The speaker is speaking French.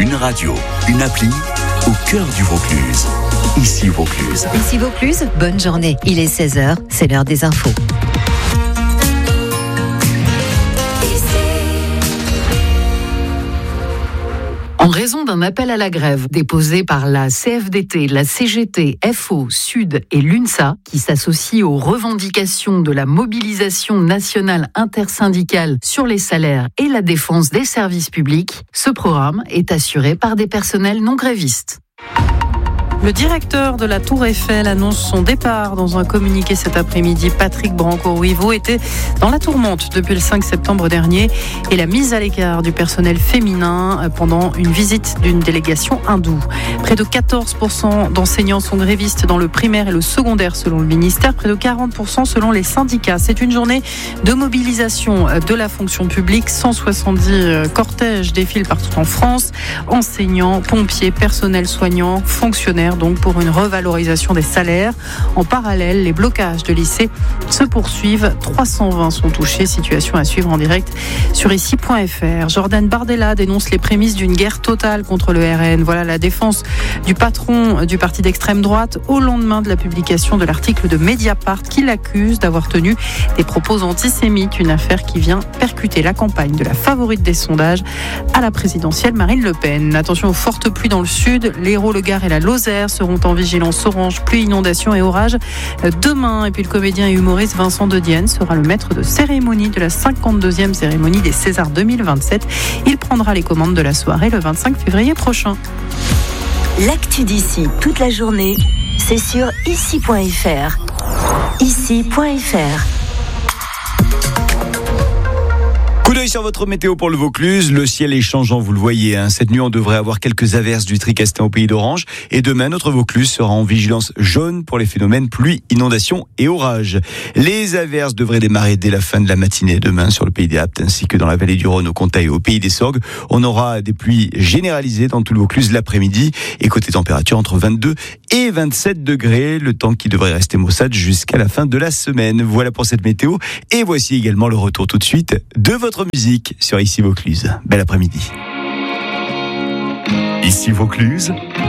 Une radio, une appli au cœur du Vaucluse. Ici Vaucluse. Ici Vaucluse, bonne journée. Il est 16h, c'est l'heure des infos. En raison d'un appel à la grève déposé par la CFDT, la CGT, FO, Sud et l'UNSA, qui s'associe aux revendications de la mobilisation nationale intersyndicale sur les salaires et la défense des services publics, ce programme est assuré par des personnels non grévistes. Le directeur de la Tour Eiffel annonce son départ dans un communiqué cet après-midi. Patrick Branco-Ruivo était dans la tourmente depuis le 5 septembre dernier et la mise à l'écart du personnel féminin pendant une visite d'une délégation hindoue. Près de 14% d'enseignants sont grévistes dans le primaire et le secondaire selon le ministère, près de 40% selon les syndicats. C'est une journée de mobilisation de la fonction publique. 170 cortèges défilent partout en France. Enseignants, pompiers, personnel soignant, fonctionnaires donc pour une revalorisation des salaires. En parallèle, les blocages de lycées se poursuivent. 320 sont touchés. Situation à suivre en direct sur ici.fr. Jordan Bardella dénonce les prémices d'une guerre totale contre le RN. Voilà la défense du patron du parti d'extrême droite au lendemain de la publication de l'article de Mediapart qui l'accuse d'avoir tenu des propos antisémites. Une affaire qui vient percuter la campagne de la favorite des sondages à la présidentielle Marine Le Pen. Attention aux fortes pluies dans le sud. L'Hérault, le Gard et la Lozère seront en vigilance orange, pluie, inondations et orages demain. Et puis le comédien et humoriste Vincent De Dienne sera le maître de cérémonie de la 52e cérémonie des Césars 2027. Il prendra les commandes de la soirée le 25 février prochain. L'actu d'ici toute la journée, c'est sur ici.fr. Ici.fr. Coup d'œil sur votre météo pour le Vaucluse. Le ciel est changeant, vous le voyez. Cette nuit, on devrait avoir quelques averses du Tricastin au pays d'Orange. Et demain, notre Vaucluse sera en vigilance jaune pour les phénomènes pluie, inondations et orages. Les averses devraient démarrer dès la fin de la matinée demain sur le pays des Aptes, ainsi que dans la vallée du Rhône, au Comtat et au pays des Sorgues. On aura des pluies généralisées dans tout le Vaucluse l'après-midi. Et côté température, entre 22 et 27 degrés. Le temps qui devrait rester maussade jusqu'à la fin de la semaine. Voilà pour cette météo. Et voici également le retour tout de suite de votre musique sur Ici Vaucluse. Bel après-midi. Ici Vaucluse,